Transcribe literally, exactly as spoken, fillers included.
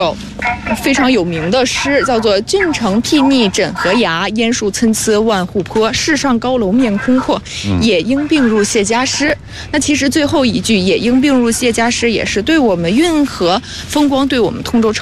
非常有名的诗，叫做“郡城睥睨枕河崖，烟树参差万户坡。世上高楼面空阔，野鹰并入谢家诗”。那其实最后一句“野鹰并入谢家诗”也是对我们运河风光，对我们通州